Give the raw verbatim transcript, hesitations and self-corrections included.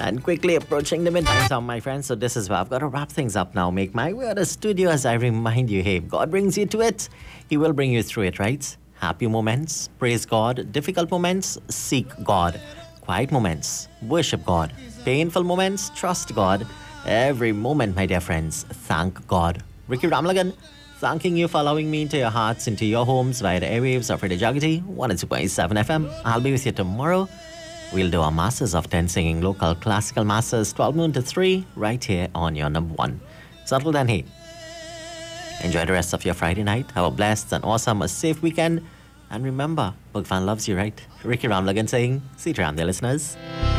And quickly approaching the midnight hour, my friends. So this is where I've got to wrap things up now. Make my way to the studio as I remind you, hey, if God brings you to it, He will bring you through it, right? Happy moments, praise God. Difficult moments, seek God. Quiet moments, worship God. Painful moments, trust God. Every moment, my dear friends, thank God. Ricky Ramlagan, thanking you for allowing me into your hearts, into your homes via the airwaves of Radio Jagati, one oh two point seven F M. I'll be with you tomorrow. We'll do our Masters of ten singing local classical masters, twelve noon to three, right here on your number one. So until then, hey, enjoy the rest of your Friday night. Have a blessed and awesome, a safe weekend. And remember, Bhagwan loves you, right? Ricky Ramlagan saying, see you around there, listeners.